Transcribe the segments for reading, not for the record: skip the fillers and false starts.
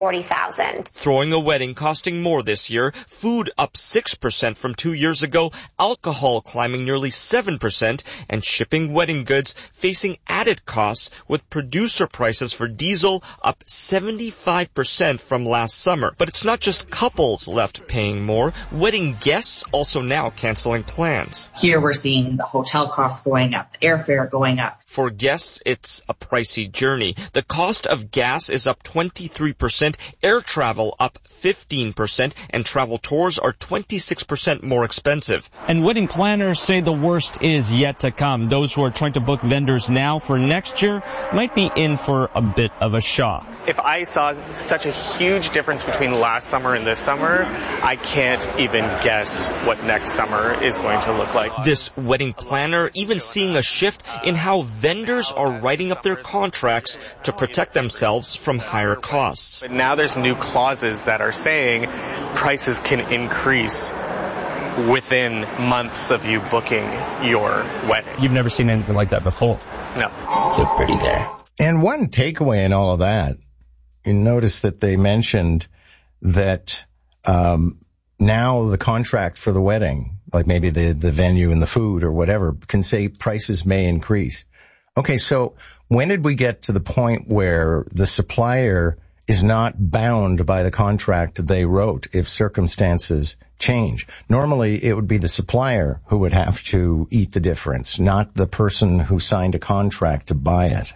$40,000. Throwing a wedding costing more this year, food up 6% from 2 years ago, alcohol climbing nearly 7%, and shipping wedding goods facing added costs with producer prices for diesel up 75% from last summer. But it's not just couples left paying more. Wedding guests also now canceling plans. Here we're seeing the hotel costs going up, the airfare going up. For guests, it's a pricey journey. The cost of gas is up 23%, air travel up 15%, and travel tours are 26% more expensive. And wedding planners say the worst is yet to come. Those who are trying to book vendors now for next year might be in for a bit of a shock. If I saw such a huge difference between last summer and this summer, I can't even guess what next summer is going to look like. This wedding planner even seeing a shift in how vendors are writing up their contracts to protect themselves from higher costs. But now there's new clauses that are saying prices can increase within months of you booking your wedding. You've never seen anything like that before? No. So pretty there. And one takeaway in all of that, you notice that they mentioned that now the contract for the wedding, like maybe the venue and the food or whatever, can say prices may increase. Okay, so when did we get to the point where the supplier is not bound by the contract they wrote if circumstances change? Normally, it would be the supplier who would have to eat the difference, not the person who signed a contract to buy it.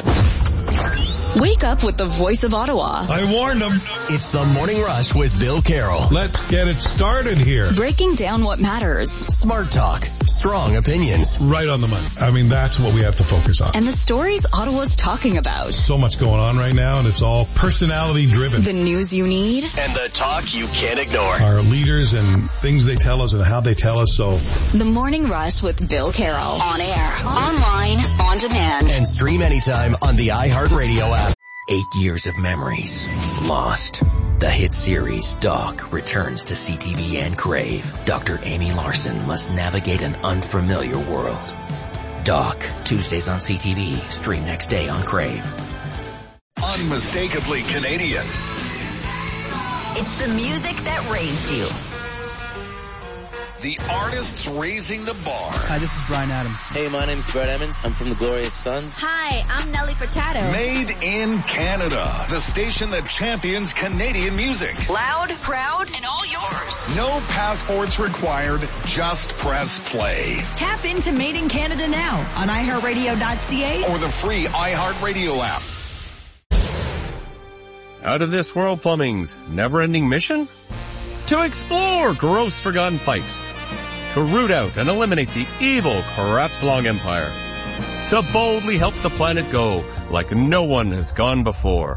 Wake up with the voice of Ottawa. I warned them. It's the Morning Rush with Bill Carroll. Let's get it started here. Breaking down what matters. Smart talk. Strong opinions. Right on the money. I mean, that's what we have to focus on. And the stories Ottawa's talking about. So much going on right now, and it's all personality driven. The news you need. And the talk you can't ignore. Our leaders and things they tell us and how they tell us. So The Morning Rush with Bill Carroll. On air, online, on demand. And stream anytime on the iHeartRadio app. 8 years of memories lost. The hit series Doc returns to CTV and Crave. Dr. Amy Larson must navigate an unfamiliar world. Doc, Tuesdays on CTV, stream next day on Crave. Unmistakably Canadian. It's the music that raised you. The artists raising the bar. Hi, this is Bryan Adams. Hey, my name's Brett Emmons. I'm from the Glorious Sons. Hi, I'm Nelly Furtado. Made in Canada. The station that champions Canadian music. Loud, proud, and all yours. No passports required. Just press play. Tap into Made in Canada now on iHeartRadio.ca or the free iHeartRadio app. Out of This World Plumbing's never-ending mission? To explore gross forgotten pipes. To root out and eliminate the evil Crapslong Empire. To boldly help the planet go like no one has gone before.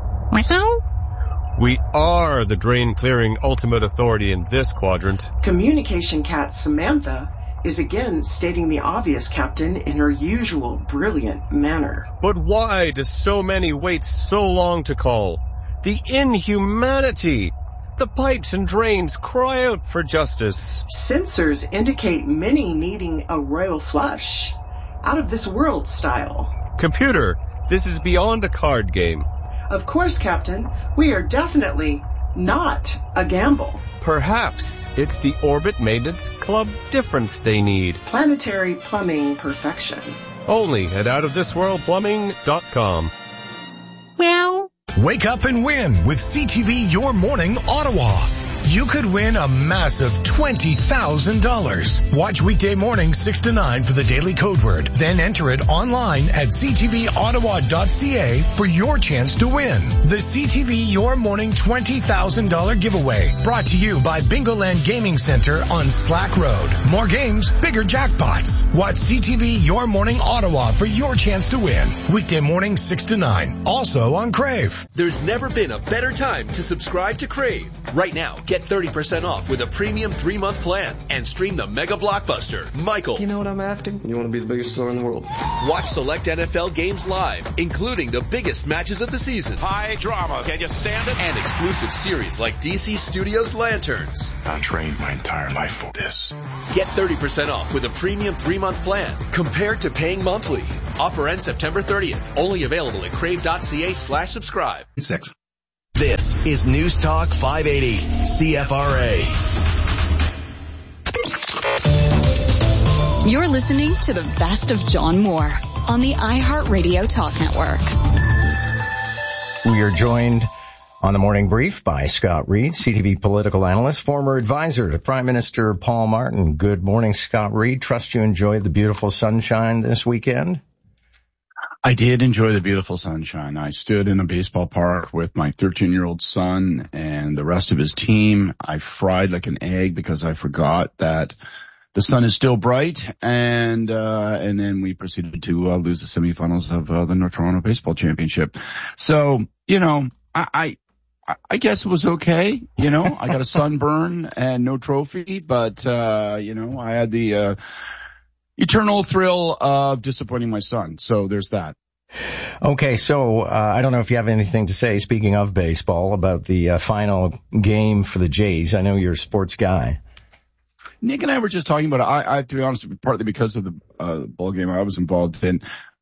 We are the drain-clearing ultimate authority in this quadrant. Communication cat Samantha is again stating the obvious, Captain, in her usual brilliant manner. But why do so many wait so long to call? The inhumanity! The pipes and drains cry out for justice. Sensors indicate many needing a royal flush. Out of this world style. Computer, this is beyond a card game. Of course, Captain. We are definitely not a gamble. Perhaps it's the Orbit Maintenance Club difference they need. Planetary plumbing perfection. Only at outofthisworldplumbing.com. Well. Wake up and win with CTV Your Morning Ottawa. You could win a massive $20,000. Watch weekday morning 6 to 9 for the daily code word. Then enter it online at ctvottawa.ca for your chance to win. The CTV Your Morning $20,000 giveaway. Brought to you by Bingoland Gaming Center on Slack Road. More games, bigger jackpots. Watch CTV Your Morning Ottawa for your chance to win. Weekday morning 6 to 9. Also on Crave. There's never been a better time to subscribe to Crave. Right now, get 30% off with a premium 3-month plan and stream the mega blockbuster, Michael. You know what I'm after? You want to be the biggest star in the world. Watch select NFL games live, including the biggest matches of the season. High drama. Can you stand it? And exclusive series like DC Studios Lanterns. I trained my entire life for this. Get 30% off with a premium 3-month plan compared to paying monthly. Offer ends September 30th. Only available at crave.ca/subscribe. It's sex. This is News Talk 580, CFRA. You're listening to the best of John Moore on the iHeartRadio Talk Network. We are joined on the morning brief by Scott Reid, CTV political analyst, former advisor to Prime Minister Paul Martin. Good morning, Scott Reid. Trust you enjoyed the beautiful sunshine this weekend. I did enjoy the beautiful sunshine. I stood in a baseball park with my 13-year-old son and the rest of his team. I fried like an egg because I forgot that the sun is still bright, and then we proceeded to lose the semifinals of the North Toronto Baseball Championship. So, I guess it was okay. I got a sunburn and no trophy, but I had the eternal thrill of disappointing my son. So there's that. Okay, so I don't know if you have anything to say, speaking of baseball, about the final game for the Jays. I know you're a sports guy. Nick and I were just talking about it. I to be honest, partly because of the ball game I was involved in.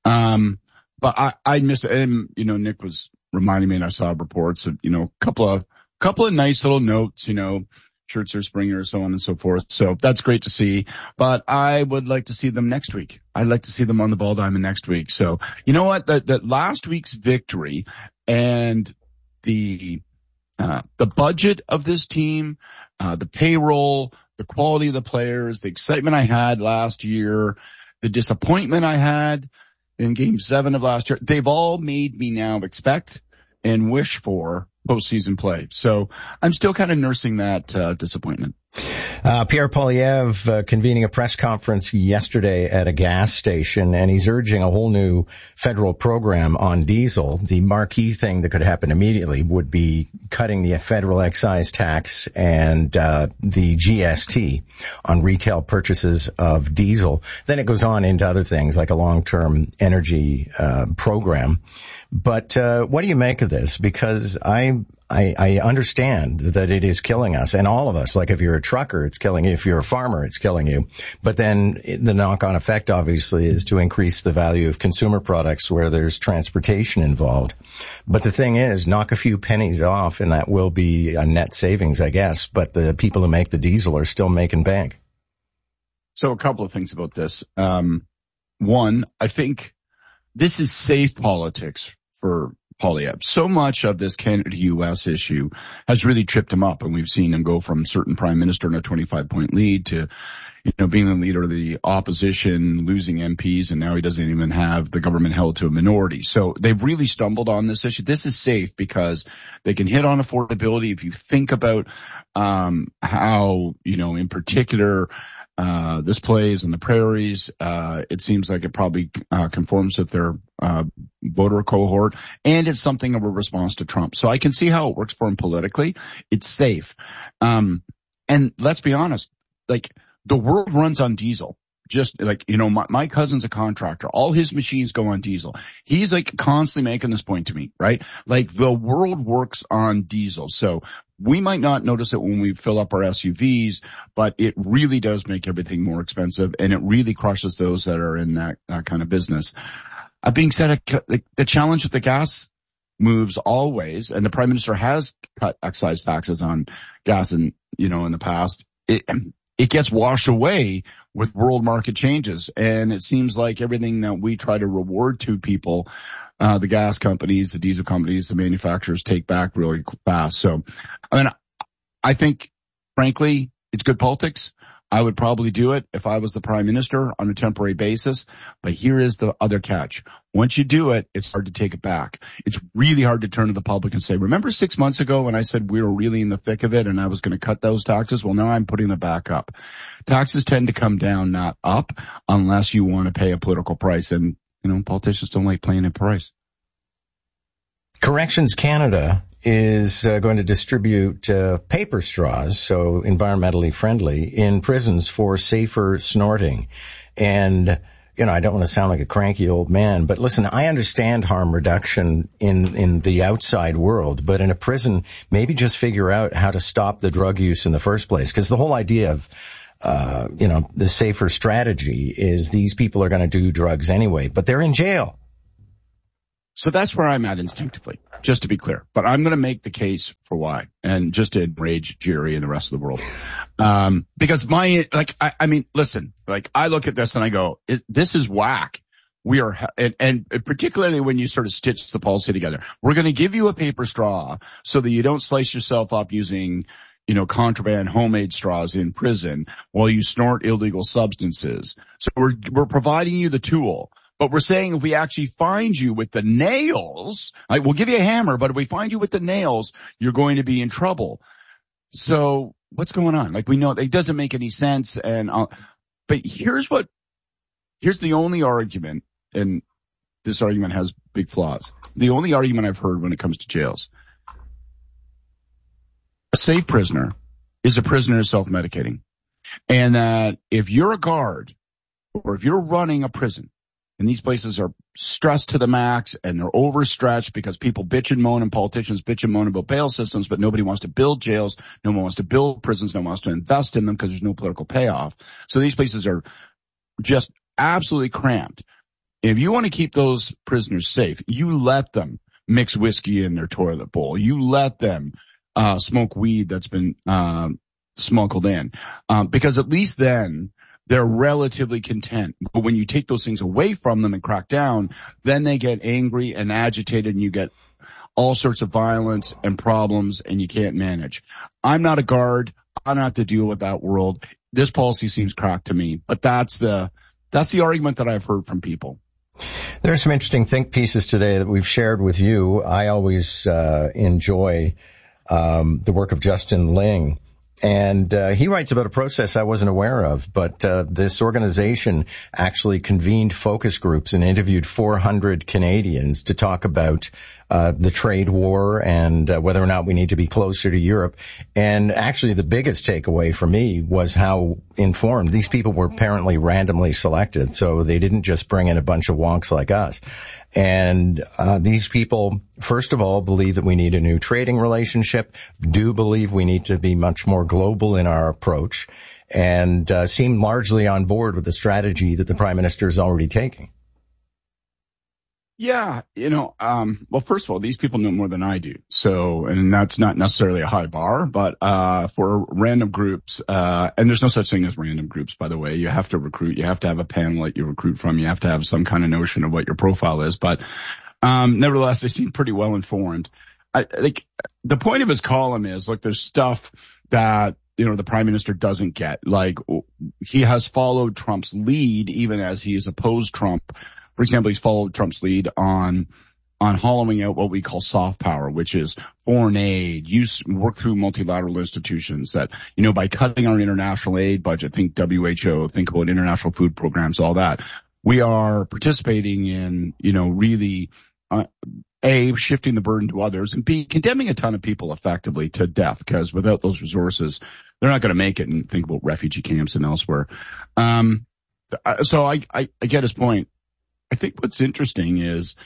But I missed it. And, Nick was reminding me, and I saw reports of, couple of nice little notes, Scherzer, Springer, so on and so forth. So that's great to see. But I would like to see them next week. I'd like to see them on the ball diamond next week. So you know what? That last week's victory and the budget of this team, the payroll, the quality of the players, the excitement I had last year, the disappointment I had in Game 7 of last year, they've all made me now expect and wish for postseason play. So I'm still kind of nursing that disappointment. Pierre Poilievre convening a press conference yesterday at a gas station, and he's urging a whole new federal program on diesel. The marquee thing that could happen immediately would be cutting the federal excise tax and the GST on retail purchases of diesel. Then it goes on into other things like a long-term energy program. But what do you make of this? Because I understand that it is killing us, and all of us. Like if you're a trucker, it's killing you. If you're a farmer, it's killing you. But then the knock-on effect, obviously, is to increase the value of consumer products where there's transportation involved. But the thing is, knock a few pennies off, and that will be a net savings, I guess. But the people who make the diesel are still making bank. So a couple of things about this. One, I think this is safe politics for Poilievre. So much of this Canada-U.S. issue has really tripped him up, and we've seen him go from certain prime minister in a 25-point lead to, being the leader of the opposition, losing MPs, and now he doesn't even have the government held to a minority. So they've really stumbled on this issue. This is safe because they can hit on affordability. If you think about how, in particular, this plays in the prairies, it seems like it probably conforms with their voter cohort, and it's something of a response to Trump. So I can see how it works for him politically. It's safe. And let's be honest, the world runs on diesel. Just my cousin's a contractor. All his machines go on diesel. He's constantly making this point to me, right? The world works on diesel. So we might not notice it when we fill up our SUVs, but it really does make everything more expensive, and it really crushes those that are in that kind of business. Being said, the challenge with the gas moves always, and the Prime Minister has cut excise taxes on gas in the past. It gets washed away with world market changes. And it seems like everything that we try to reward to people, the gas companies, the diesel companies, the manufacturers take back really fast. So, I think, frankly, it's good politics. I would probably do it if I was the Prime Minister on a temporary basis. But here is the other catch. Once you do it, it's hard to take it back. It's really hard to turn to the public and say, remember 6 months ago when I said we were really in the thick of it and I was going to cut those taxes? Well, now I'm putting them back up. Taxes tend to come down, not up, unless you want to pay a political price. And, politicians don't like paying a price. Corrections Canada is going to distribute paper straws, so environmentally friendly, in prisons for safer snorting. And, I don't want to sound like a cranky old man, but listen, I understand harm reduction in the outside world, but in a prison, maybe just figure out how to stop the drug use in the first place. Because the whole idea of the safer strategy is these people are going to do drugs anyway, but they're in jail. So that's where I'm at instinctively, just to be clear. But I'm going to make the case for why, and just to enrage Jerry and the rest of the world. Because I mean, listen, like I look at this and I go, this is whack. We are, and particularly when you sort of stitch the policy together, we're going to give you a paper straw so that you don't slice yourself up using, contraband homemade straws in prison while you snort illegal substances. So we're providing you the tool. But we're saying if we actually find you with the nails, like we'll give you a hammer, but if we find you with the nails, you're going to be in trouble. So what's going on? Like we know it doesn't make any sense. But here's the only argument, and this argument has big flaws. The only argument I've heard when it comes to jails. A safe prisoner is a prisoner self-medicating. And that if you're a guard or if you're running a prison, and these places are stressed to the max and they're overstretched because people bitch and moan and politicians bitch and moan about bail systems, but nobody wants to build jails. No one wants to build prisons. No one wants to invest in them because there's no political payoff. So these places are just absolutely cramped. If you want to keep those prisoners safe, you let them mix whiskey in their toilet bowl. You let them smoke weed that's been smuggled in, because at least then they're relatively content. But when you take those things away from them and crack down, then they get angry and agitated and you get all sorts of violence and problems and you can't manage. I'm not a guard. I don't have to deal with that world. This policy seems cracked to me, but that's the argument that I've heard from people. There are some interesting think pieces today that we've shared with you. I always enjoy the work of Justin Ling. And he writes about a process I wasn't aware of, but this organization actually convened focus groups and interviewed 400 Canadians to talk about the trade war and whether or not we need to be closer to Europe. And actually the biggest takeaway for me was how informed these people were. Apparently randomly selected, so they didn't just bring in a bunch of wonks like us. And these people, first of all, believe that we need a new trading relationship, do believe we need to be much more global in our approach, and seem largely on board with the strategy that the Prime Minister is already taking. Yeah, well, first of all, these people know more than I do. So, and that's not necessarily a high bar, but for random groups, and there's no such thing as random groups, by the way. You have to recruit. You have to have a panel that you recruit from. You have to have some kind of notion of what your profile is. But nevertheless, they seem pretty well informed. The point of his column is, look, there's stuff that the Prime Minister doesn't get. Like, he has followed Trump's lead, even as he has opposed Trump. For example, he's followed Trump's lead on hollowing out what we call soft power, which is foreign aid, work through multilateral institutions that, by cutting our international aid budget, think WHO, think about international food programs, all that, we are participating in, really, shifting the burden to others, and B, condemning a ton of people effectively to death, because without those resources, they're not going to make it, and think about refugee camps and elsewhere. So I get his point. I think what's interesting is,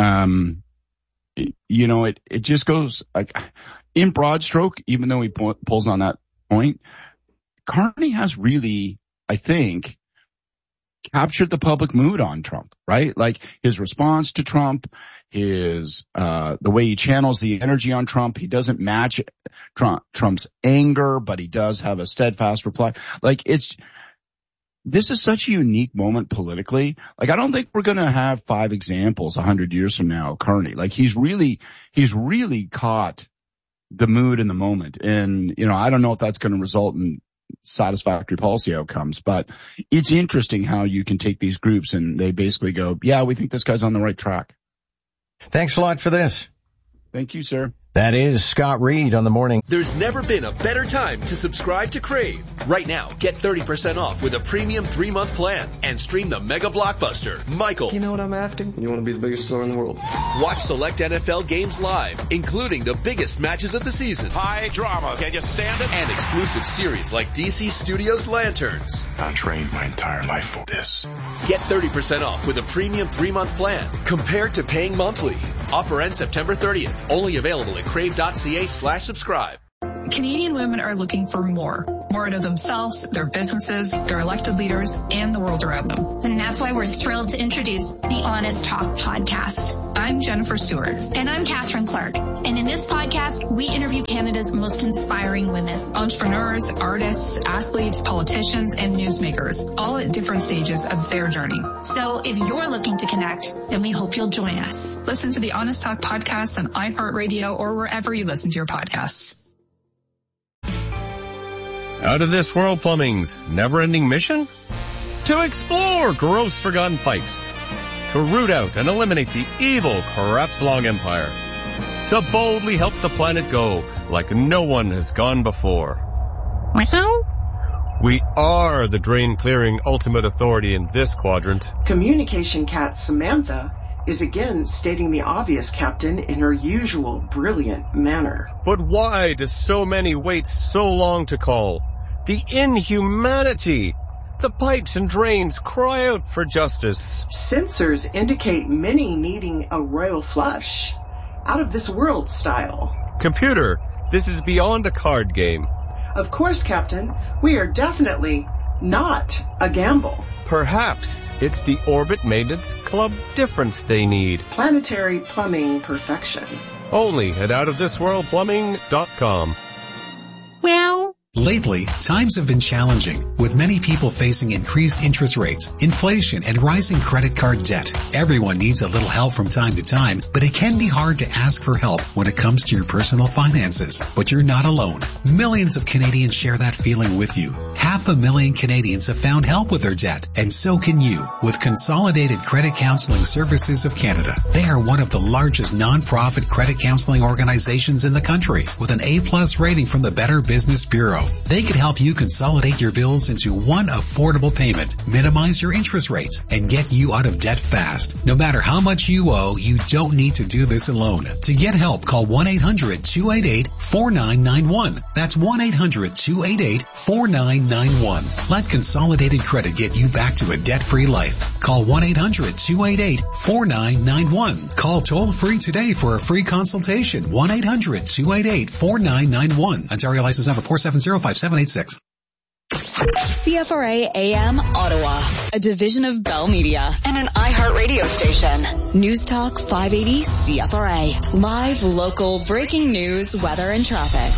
it just goes like in broad stroke, even though he pulls on that point, Carney has really, I think, captured the public mood on Trump, right? Like his response to Trump, the way he channels the energy on Trump. He doesn't match Trump's anger, but he does have a steadfast reply. Like this is such a unique moment politically. Like, I don't think we're going to have 5 examples 100 years from now, Carney. Like, he's really caught the mood in the moment. And, I don't know if that's going to result in satisfactory policy outcomes, but it's interesting how you can take these groups and they basically go, yeah, we think this guy's on the right track. Thanks a lot for this. Thank you, sir. That is Scott Reed on the morning. There's never been a better time to subscribe to Crave. Right now, get 30% off with a premium 3-month plan and stream the mega blockbuster, Michael. You know what I'm after? You want to be the biggest star in the world. Watch select NFL games live, including the biggest matches of the season. High drama. Can you stand it? And exclusive series like DC Studios Lanterns. I trained my entire life for this. Get 30% off with a premium 3-month plan compared to paying monthly. Offer ends September 30th. Only available at crave.ca/subscribe. Canadian women are looking for more more out of themselves, their businesses, their elected leaders, and the world around them. And that's why we're thrilled to introduce the Honest Talk podcast. I'm Jennifer Stewart. And I'm Catherine Clark. And in this podcast, we interview Canada's most inspiring women. Entrepreneurs, artists, athletes, politicians, and newsmakers, all at different stages of their journey. So if you're looking to connect, then we hope you'll join us. Listen to the Honest Talk podcast on iHeartRadio or wherever you listen to your podcasts. Out of This World Plumbing's never-ending mission? To explore gross forgotten pipes. To root out and eliminate the evil Crapslong Empire. To boldly help the planet go like no one has gone before. We are the drain-clearing ultimate authority in this quadrant. Communication cat Samantha is again stating the obvious, Captain, in her usual brilliant manner. But why do so many wait so long to call? The inhumanity! The pipes and drains cry out for justice. Sensors indicate many needing a royal flush. Out of this world style. Computer, this is beyond a card game. Of course, Captain. We are definitely not a gamble. Perhaps it's the Orbit Maintenance Club difference they need. Planetary plumbing perfection. Only at outofthisworldplumbing.com. Well. Lately, times have been challenging, with many people facing increased interest rates, inflation, and rising credit card debt. Everyone needs a little help from time to time, but it can be hard to ask for help when it comes to your personal finances. But you're not alone. Millions of Canadians share that feeling with you. 500,000 Canadians have found help with their debt, and so can you, with Consolidated Credit Counseling Services of Canada. They are one of the largest non-profit credit counseling organizations in the country, with an A+ rating from the Better Business Bureau. They could help you consolidate your bills into one affordable payment, minimize your interest rates, and get you out of debt fast. No matter how much you owe, you don't need to do this alone. To get help, call 1-800-288-4991. That's 1-800-288-4991. Let Consolidated Credit get you back to a debt-free life. Call 1-800-288-4991. Call toll-free today for a free consultation. 1-800-288-4991. Ontario license number 4705786. CFRA AM Ottawa, a division of Bell Media and an iHeartRadio station. News Talk 580 CFRA. Live, local, breaking news, weather, and traffic.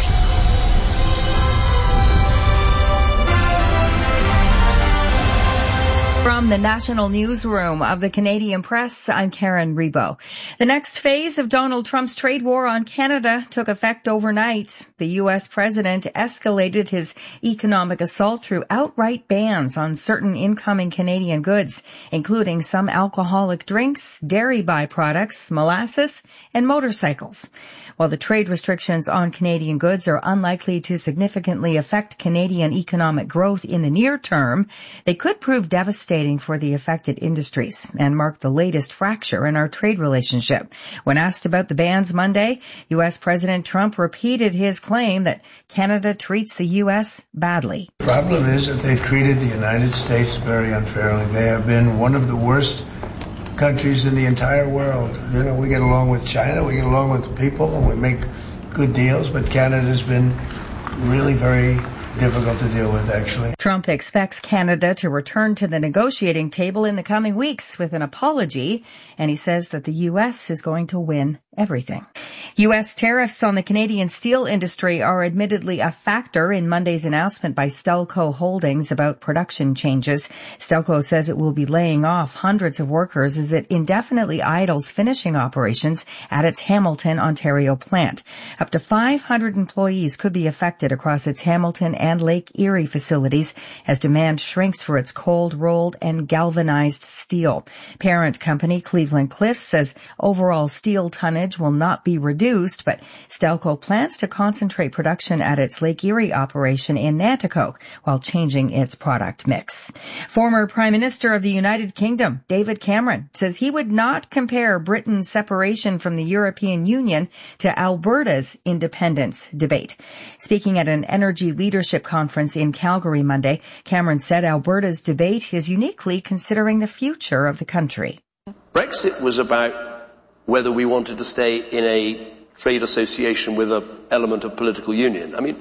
From the National Newsroom of the Canadian Press, I'm Karen Rebo. The next phase of Donald Trump's trade war on Canada took effect overnight. The U.S. president escalated his economic assault through outright bans on certain incoming Canadian goods, including some alcoholic drinks, dairy byproducts, molasses, and motorcycles. While the trade restrictions on Canadian goods are unlikely to significantly affect Canadian economic growth in the near term, they could prove devastating for the affected industries and mark the latest fracture in our trade relationship. When asked about the bans Monday, U.S. President Trump repeated his claim that Canada treats the U.S. badly. The problem is that they've treated the United States very unfairly. They have been one of the worst countries in the entire world. You know, we get along with China, we get along with people, and we make good deals, but Canada's been really very difficult to deal with, actually. Trump expects Canada to return to the negotiating table in the coming weeks with an apology, and he says that the U.S. is going to win everything. U.S. tariffs on the Canadian steel industry are admittedly a factor in Monday's announcement by Stelco Holdings about production changes. Stelco says it will be laying off hundreds of workers as it indefinitely idles finishing operations at its Hamilton, Ontario plant. Up to 500 employees could be affected across its Hamilton and Lake Erie facilities as demand shrinks for its cold rolled and galvanized steel. Parent company Cleveland Cliffs says overall steel tonnage will not be reduced, but Stelco plans to concentrate production at its Lake Erie operation in Nanticoke while changing its product mix. Former Prime Minister of the United Kingdom, David Cameron, says he would not compare Britain's separation from the European Union to Alberta's independence debate. Speaking at an energy leadership conference in Calgary Monday, Cameron said Alberta's debate is uniquely considering the future of the country. Brexit was about whether we wanted to stay in a trade association with an element of political union. I mean,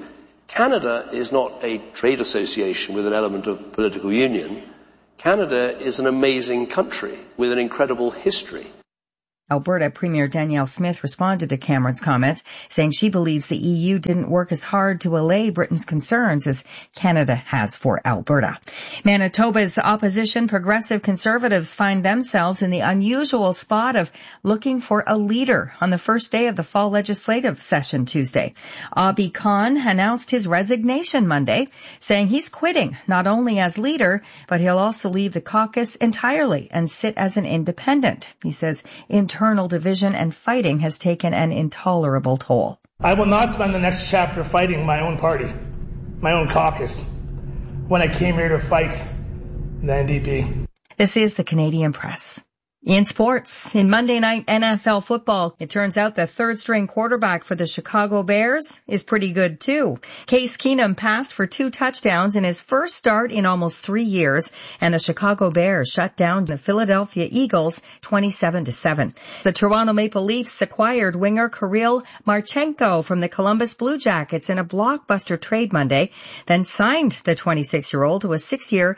Canada is not a trade association with an element of political union. Canada is an amazing country with an incredible history. Alberta Premier Danielle Smith responded to Cameron's comments, saying she believes the EU didn't work as hard to allay Britain's concerns as Canada has for Alberta. Manitoba's opposition Progressive Conservatives find themselves in the unusual spot of looking for a leader on the first day of the fall legislative session Tuesday. Abi Khan announced his resignation Monday, saying he's quitting not only as leader, but he'll also leave the caucus entirely and sit as an independent. He says internal division and fighting has taken an intolerable toll. I will not spend the next chapter fighting my own party, my own caucus, when I came here to fight the NDP. This is the Canadian Press. In sports, in Monday night NFL football, it turns out the third-string quarterback for the Chicago Bears is pretty good too. Case Keenum passed for 2 touchdowns in his first start in almost 3 years, and the Chicago Bears shut down the Philadelphia Eagles 27-7. The Toronto Maple Leafs acquired winger Kirill Marchenko from the Columbus Blue Jackets in a blockbuster trade Monday, then signed the 26-year-old to a 6-year,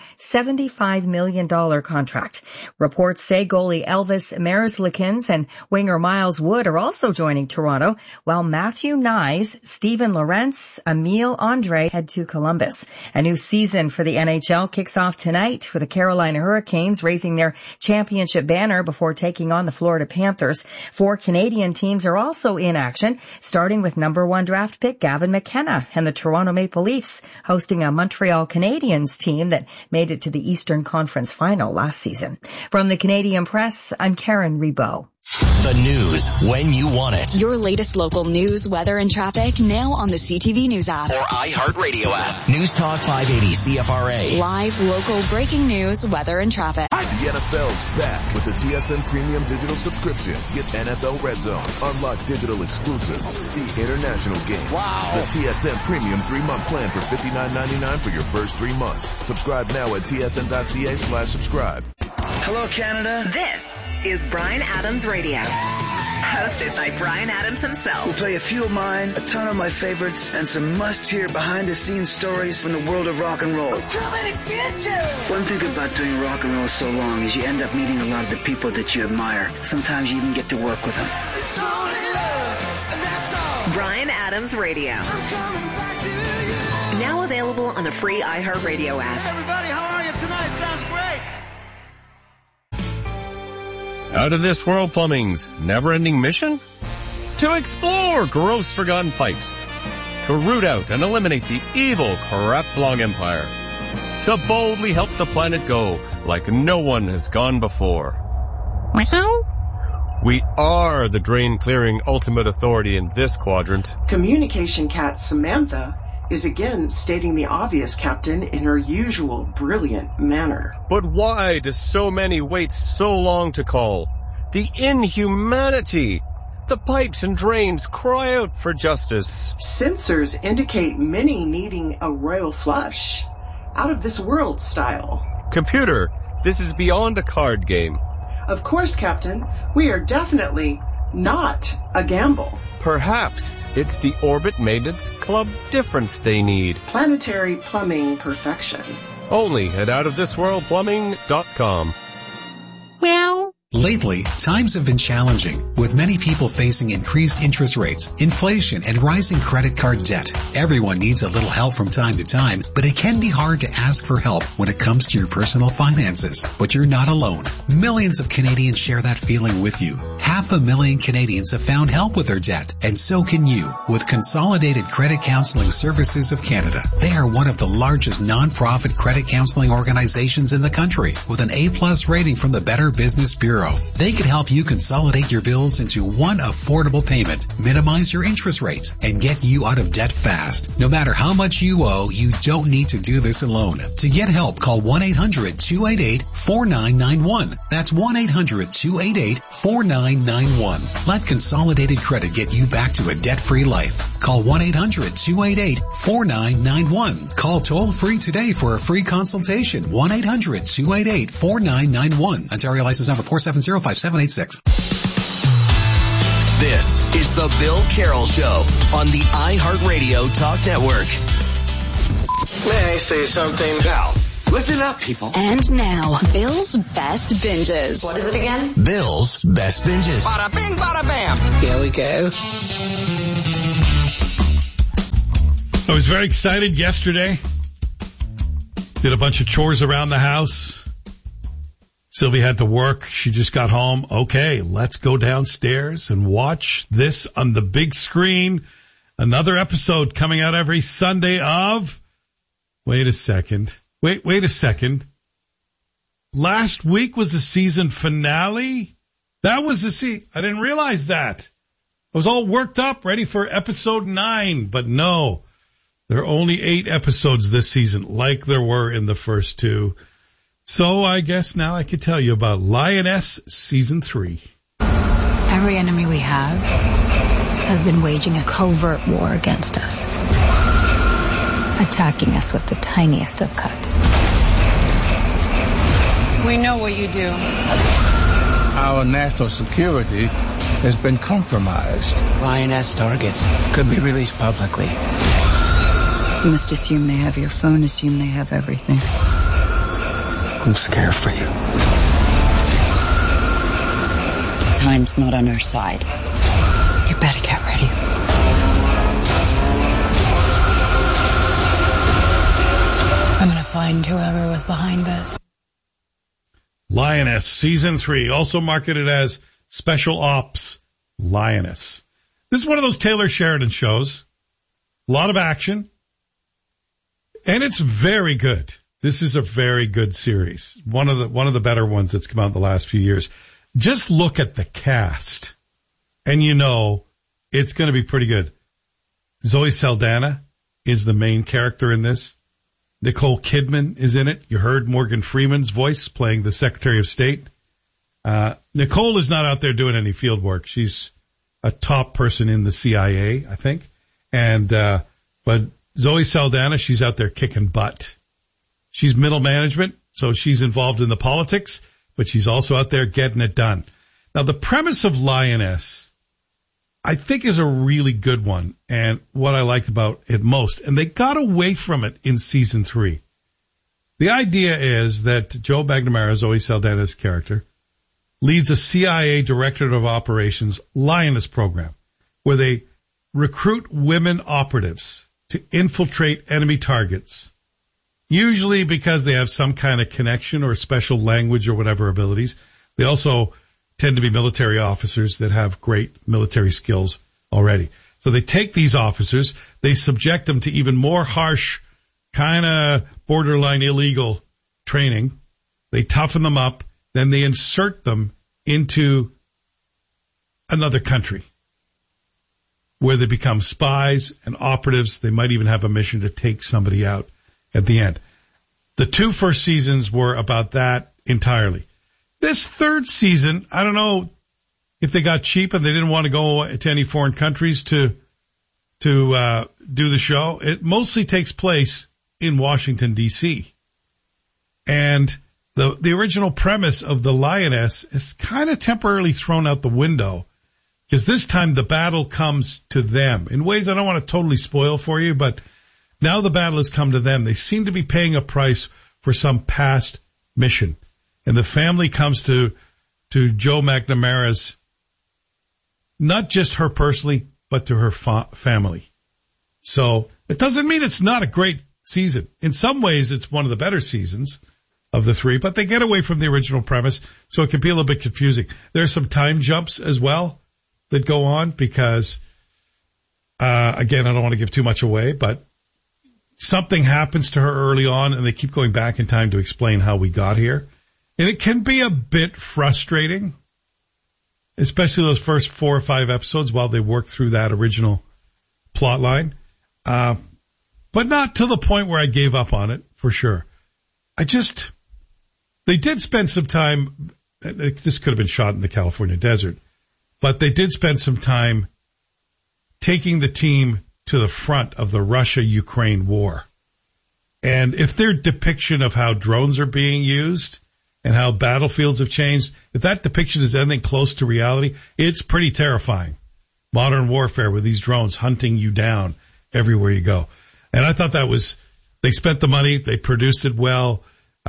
$75 million contract. Reports say goalie Elvis Merzlikins and winger Miles Wood are also joining Toronto, while Matthew Nyes, Steven Lorentz, Emile Andre head to Columbus. A new season for the NHL kicks off tonight with the Carolina Hurricanes raising their championship banner before taking on the Florida Panthers. 4 Canadian teams are also in action, starting with number 1 draft pick Gavin McKenna and the Toronto Maple Leafs hosting a Montreal Canadiens team that made it to the Eastern Conference Final last season. From the Canadian Press, I'm Karen Rebo. The news when you want it. Your latest local news, weather, and traffic now on the CTV News app. Or iHeartRadio app. News Talk 580 CFRA. Live, local, breaking news, weather, and traffic. The NFL's back with the TSN Premium Digital subscription. Get NFL Red Zone, unlock digital exclusives, see international games. Wow. The TSN Premium 3-month plan for $59.99 for your first 3 months. Subscribe now at tsn.ca/subscribe. Hello, Canada. This is Bryan Adams Radio, hosted by Bryan Adams himself. We'll play a few of mine, a ton of my favorites, and some must-hear behind-the-scenes stories from the world of rock and roll. I'm coming to get you! One thing about doing rock and roll so long is you end up meeting a lot of the people that you admire. Sometimes you even get to work with them. It's only love, and that's all. Bryan Adams Radio. I'm coming back to you. Now available on the free iHeartRadio app. Hey, everybody, how are you tonight? Sounds great. Out of This World Plumbing's never-ending mission? To explore gross forgotten pipes. To root out and eliminate the evil Crapslong Empire. To boldly help the planet go like no one has gone before. We are the drain-clearing ultimate authority in this quadrant. Communication cat Samantha is again stating the obvious, Captain, in her usual brilliant manner. But why do so many wait so long to call? The inhumanity! The pipes and drains cry out for justice. Sensors indicate many needing a royal flush. Out of this world style. Computer, this is beyond a card game. Of course, Captain. We are definitely not a gamble. Perhaps it's the Orbit Maintenance Club difference they need. Planetary plumbing perfection. Only at outofthisworldplumbing.com. Well, lately, times have been challenging, with many people facing increased interest rates, inflation, and rising credit card debt. Everyone needs a little help from time to time, but it can be hard to ask for help when it comes to your personal finances. But you're not alone. Millions of Canadians share that feeling with you. 500,000 Canadians have found help with their debt, and so can you with Consolidated Credit Counseling Services of Canada. They are one of the largest non-profit credit counseling organizations in the country, with an A+ rating from the Better Business Bureau. They can help you consolidate your bills into one affordable payment, minimize your interest rates, and get you out of debt fast. No matter how much you owe, you don't need to do this alone. To get help, call 1-800-288-4991. That's 1-800-288-4991. Let Consolidated Credit get you back to a debt-free life. Call 1-800-288-4991. Call toll-free today for a free consultation. 1-800-288-4991. Ontario license number 4705786. This is the Bill Carroll Show on the iHeartRadio Talk Network. May I say something? Now, listen up, people. And now, Bill's Best Binges. What is it again? Bill's Best Binges. Bada bing, bada bam. Here we go. I was very excited yesterday. Did a bunch of chores around the house. Sylvia had to work. She just got home. Okay, let's go downstairs and watch this on the big screen. Another episode coming out every Sunday of... Wait a second. Last week was the season finale? That was the season. I didn't realize that. I was all worked up, ready for episode 9, but no. There are only 8 episodes this season, like there were in the first 2. So I guess now I could tell you about Lioness Season 3. Every enemy we have has been waging a covert war against us, attacking us with the tiniest of cuts. We know what you do. Our national security has been compromised. Lioness targets could be released publicly. You must assume they have your phone, assume they have everything. I'm scared for you. Time's not on our side. You better get ready. I'm gonna find whoever was behind this. Lioness Season 3, also marketed as Special Ops Lioness. This is one of those Taylor Sheridan shows. A lot of action. And it's very good. This is a very good series. One of the better ones that's come out in the last few years. Just look at the cast, and you know it's going to be pretty good. Zoe Saldana is the main character in this. Nicole Kidman is in it. You heard Morgan Freeman's voice playing the Secretary of State. Nicole is not out there doing any field work. She's a top person in the CIA, I think. But Zoe Saldana, she's out there kicking butt. She's middle management, so she's involved in the politics, but she's also out there getting it done. Now, the premise of Lioness, I think, is a really good one, and what I liked about it most, and they got away from it in season 3. The idea is that Joe McNamara, Zoe Saldana's character, leads a CIA Directorate of Operations Lioness program, where they recruit women operatives to infiltrate enemy targets, usually because they have some kind of connection or special language or whatever abilities. They also tend to be military officers that have great military skills already. So they take these officers, they subject them to even more harsh, kind of borderline illegal training. They toughen them up, then they insert them into another country where they become spies and operatives. They might even have a mission to take somebody out at the end. The 2 first seasons were about that entirely. This third season, I don't know if they got cheap and they didn't want to go to any foreign countries to do the show. It mostly takes place in Washington, D.C. And the original premise of the Lioness is kind of temporarily thrown out the window, because this time the battle comes to them in ways I don't want to totally spoil for you, but now the battle has come to them. They seem to be paying a price for some past mission. And the family comes to Joe McNamara's, not just her personally, but to her family. So it doesn't mean it's not a great season. In some ways, it's one of the better seasons of the 3, but they get away from the original premise, so it can be a little bit confusing. There are some time jumps as well that go on because, again, I don't want to give too much away, but something happens to her early on, and they keep going back in time to explain how we got here. And it can be a bit frustrating, especially those first 4 or 5 episodes while they work through that original plot line. But not to the point where I gave up on it, for sure. They did spend some time, this could have been shot in the California desert, but they did spend some time taking the team to the front of the Russia-Ukraine war. And if their depiction of how drones are being used and how battlefields have changed, if that depiction is anything close to reality, it's pretty terrifying. Modern warfare with these drones hunting you down everywhere you go. And I thought that was They spent the money. They produced it well.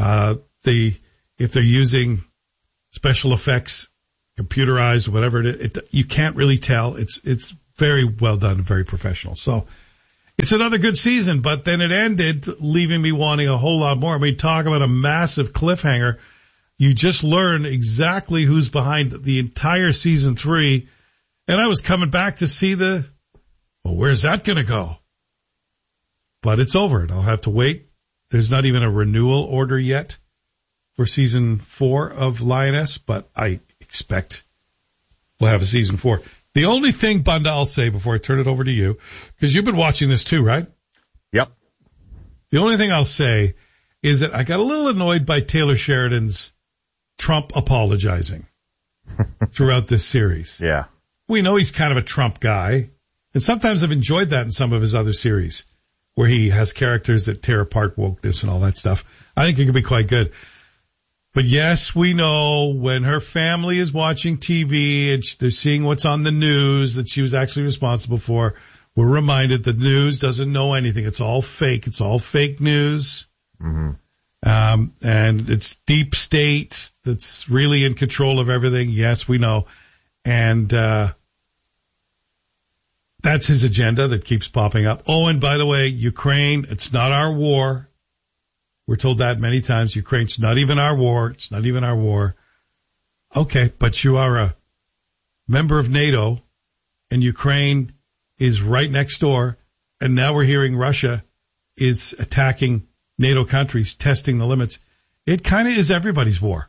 If they're using special effects, computerized, whatever it is, you can't really tell. It's very well done, very professional. So it's another good season, but then it ended, leaving me wanting a whole lot more. I mean, talk about a massive cliffhanger. You just learn exactly who's behind the entire season 3. And I was coming back to see where's that going to go? But it's over. I'll have to wait. There's not even a renewal order yet for season 4 of Lioness, but I expect we'll have a season 4. The only thing, Bunda, I'll say before I turn it over to you, because you've been watching this too, right? Yep. The only thing I'll say is that I got a little annoyed by Taylor Sheridan's Trump apologizing throughout this series. Yeah. We know he's kind of a Trump guy, and sometimes I've enjoyed that in some of his other series where he has characters that tear apart wokeness and all that stuff. I think it can be quite good. But yes, we know when her family is watching TV and they're seeing what's on the news that she was actually responsible for, we're reminded the news doesn't know anything. It's all fake. It's all fake news. Mm-hmm. And it's deep state that's really in control of everything. Yes, we know. And that's his agenda that keeps popping up. Oh, and by the way, Ukraine, it's not our war. We're told that many times. Ukraine's not even our war. It's not even our war. Okay, but you are a member of NATO, and Ukraine is right next door, and now we're hearing Russia is attacking NATO countries, testing the limits. It kind of is everybody's war.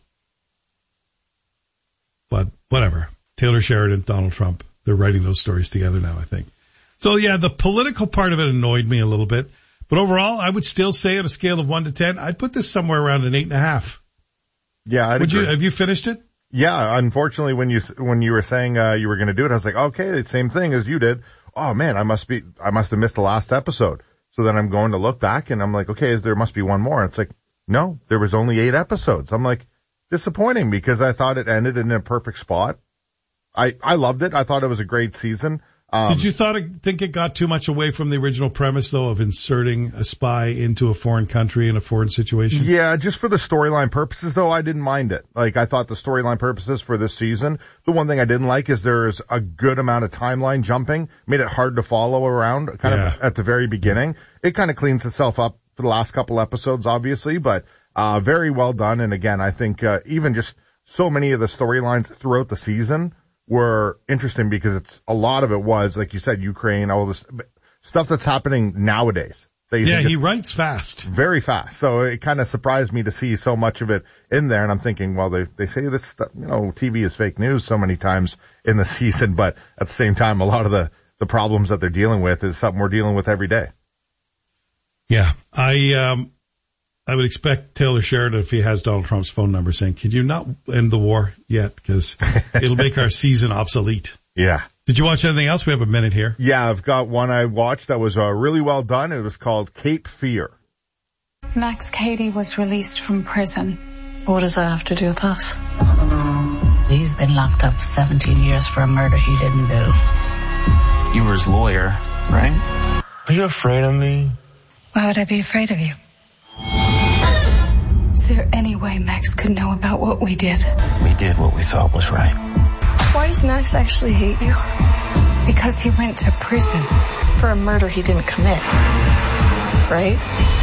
But whatever. Taylor Sheridan, Donald Trump, they're writing those stories together now, I think. So, yeah, the political part of it annoyed me a little bit. But overall, I would still say on a scale of 1 to 10, I'd put this somewhere around an 8.5. Yeah, I'd agree. Have you finished it? Yeah, unfortunately, when you were saying you were going to do it, I was like, okay, the same thing as you did. Oh man, I must have missed the last episode. So then I'm going to look back and I'm like, okay, there must be one more. And it's like, no, there was only 8 episodes. I'm like, disappointing because I thought it ended in a perfect spot. I loved it. I thought it was a great season. Did you think it got too much away from the original premise, though, of inserting a spy into a foreign country in a foreign situation? Yeah, just for the storyline purposes, though, I didn't mind it. Like, I thought the storyline purposes for this season, the one thing I didn't like is there's a good amount of timeline jumping, made it hard to follow around kind of at the very beginning. It kind of cleans itself up for the last couple episodes, obviously, but very well done. And again, I think even just so many of the storylines throughout the season were interesting because a lot of it was, like you said, Ukraine, all this stuff that's happening nowadays. He writes fast. Very fast. So it kind of surprised me to see so much of it in there. And I'm thinking, well, they say this stuff, TV is fake news so many times in the season, but at the same time, a lot of the problems that they're dealing with is something we're dealing with every day. Yeah. I would expect Taylor Sheridan, if he has Donald Trump's phone number, saying, "Could you not end the war yet? Because it'll make our season obsolete." Yeah. Did you watch anything else? We have a minute here. Yeah, I've got one I watched that was really well done. It was called Cape Fear. Max Cady was released from prison. What does that have to do with us? He's been locked up 17 years for a murder he didn't do. You were his lawyer, right? Are you afraid of me? Why would I be afraid of you? Is there any way Max could know about what we did? We did what we thought was right. Why does Max actually hate you? Because he went to prison. For a murder he didn't commit. Right?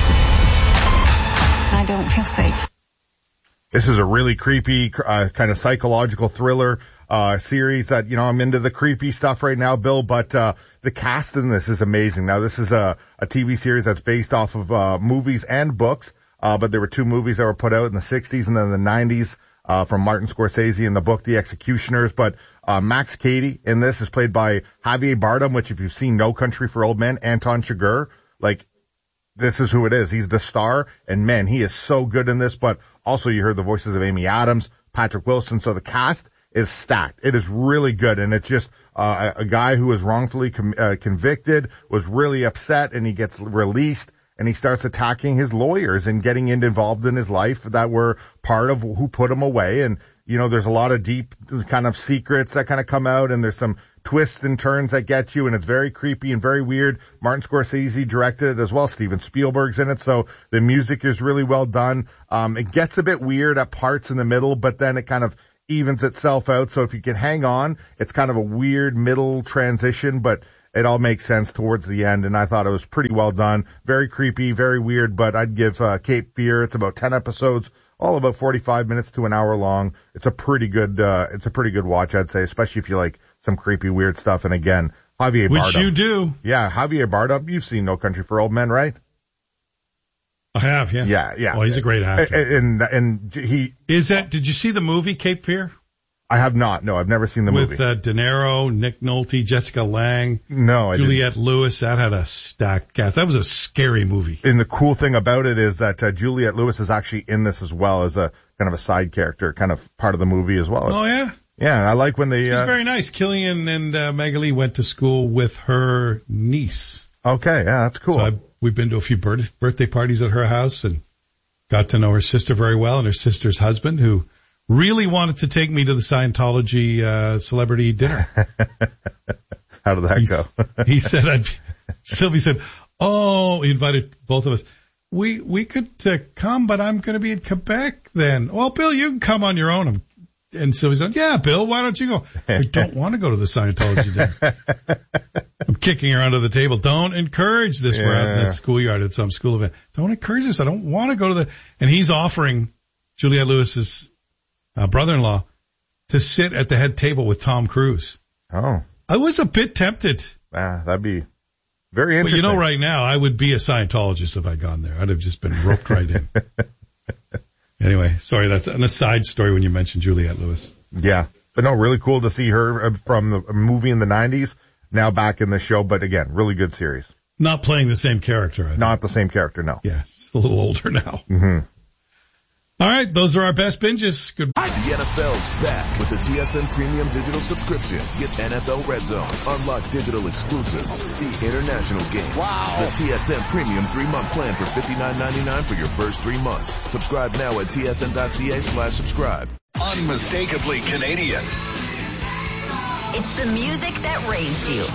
I don't feel safe. This is a really creepy, kind of psychological thriller series that, I'm into the creepy stuff right now, Bill, but the cast in this is amazing. Now, this is a TV series that's based off of movies and books, but there were 2 movies that were put out in the 60s and then the 90s from Martin Scorsese in the book The Executioners. But Max Cady in this is played by Javier Bardem, which if you've seen No Country for Old Men, Anton Chigurh, this is who it is. He's the star, and man, he is so good in this, but also you heard the voices of Amy Adams, Patrick Wilson, so the cast is stacked. It is really good, and it's just a guy who was wrongfully convicted, was really upset, and he gets released, and he starts attacking his lawyers and getting involved in his life that were part of who put him away. And, there's a lot of deep kind of secrets that kind of come out, and there's some twists and turns that get you, and it's very creepy and very weird. Martin Scorsese directed it as well. Steven Spielberg's in it, so the music is really well done. It gets a bit weird at parts in the middle, but then it kind of evens itself out. So if you can hang on, it's kind of a weird middle transition, but it all makes sense towards the end, and I thought it was pretty well done. Very creepy, very weird, but I'd give Cape Fear, it's about 10 episodes, all about 45 minutes to an hour long. It's a pretty good watch, I'd say, especially if you like some creepy, weird stuff. And again, Javier Bardem. Which you do. Yeah, Javier Bardem. You've seen No Country for Old Men, right? I have, yes. Yeah. Oh, he's a great actor. And he... Did you see the movie Cape Fear? I have not. No, I've never seen the movie. With De Niro, Nick Nolte, Jessica Lange, Juliette Lewis. That had a stacked cast. That was a scary movie. And the cool thing about it is that Juliette Lewis is actually in this as well as a kind of a side character, kind of part of the movie as well. Oh, yeah? Yeah, I like when they... She's very nice. Killian and Magali went to school with her niece. Okay, yeah, that's cool. So we've been to a few birthday parties at her house and got to know her sister very well and her sister's husband, who really wanted to take me to the Scientology celebrity dinner. How did that go? He said, Sylvie said, he invited both of us. We could come, but I'm going to be in Quebec then. Well, Bill, you can come on your own. And Sylvie said, yeah, Bill, why don't you go? I don't want to go to the Scientology dinner. I'm kicking her under the table. Don't encourage this. We're out in the schoolyard at some school event. Don't encourage this. I don't want to go to and he's offering Juliette Lewis's brother-in-law to sit at the head table with Tom Cruise. Oh. I was a bit tempted. That'd be very interesting. But right now, I would be a Scientologist if I'd gone there. I'd have just been roped right in. Anyway, sorry, that's an aside story when you mentioned Juliette Lewis. Yeah. But no, really cool to see her from the movie in the 90s, now back in the show. But again, really good series. Not playing the same character, I think. Not the same character, no. Yeah, she's a little older now. Mm-hmm. All right, those are our best binges. Good. The NFL's back with the TSN Premium Digital subscription. Get NFL Red Zone, unlock digital exclusives, see international games. Wow. The TSN Premium 3-month plan for $59.99 for your first 3 months. Subscribe now at tsn.ca/subscribe. Unmistakably Canadian. It's the music that raised you.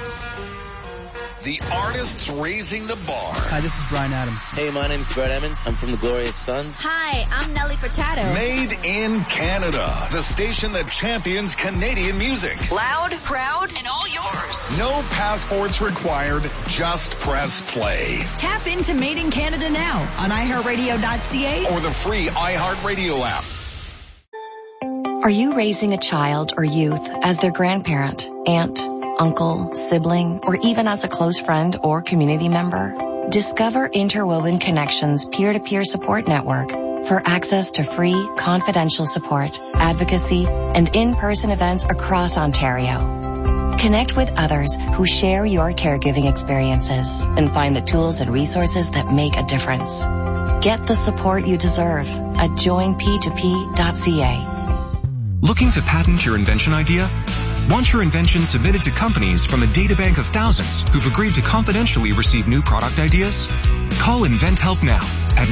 The artists raising the bar. Hi, this is Bryan Adams. Hey, my name's Brett Emmons. I'm from the Glorious Sons. Hi, I'm Nelly Furtado. Made in Canada. The station that champions Canadian music. Loud, proud, and all yours. No passports required. Just press play. Tap into Made in Canada now on iHeartRadio.ca or the free iHeartRadio app. Are you raising a child or youth as their grandparent, aunt, uncle, sibling, or even as a close friend or community member? Discover Interwoven Connections peer-to-peer support network for access to free, confidential support, advocacy, and in-person events across Ontario. Connect with others who share your caregiving experiences and find the tools and resources that make a difference. Get the support you deserve at joinp2p.ca. Looking to patent your invention idea? Want your invention submitted to companies from a databank of thousands who've agreed to confidentially receive new product ideas? Call InventHelp now at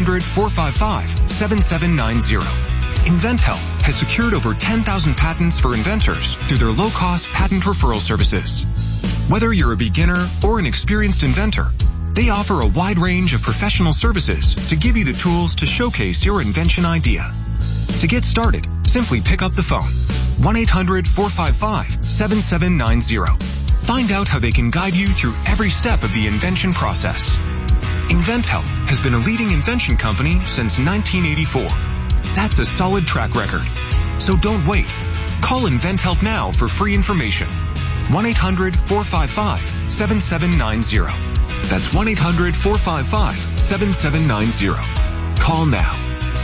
1-800-455-7790. InventHelp has secured over 10,000 patents for inventors through their low-cost patent referral services. Whether you're a beginner or an experienced inventor, they offer a wide range of professional services to give you the tools to showcase your invention idea. To get started, simply pick up the phone. 1-800-455-7790. Find out how they can guide you through every step of the invention process. InventHelp has been a leading invention company since 1984. That's a solid track record. So don't wait. Call InventHelp now for free information. 1-800-455-7790. That's 1-800-455-7790. Call now.